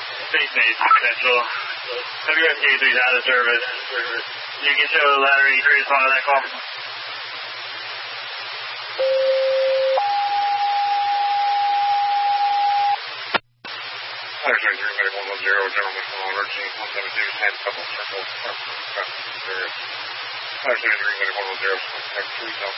Space Base Central. WSK3 is out of service. You can show Lattery 3 respond to that call. Lattery 3, medic 110, general mission emergency 172, stand couple circle, Lattery 3, medic 110, contact 3, South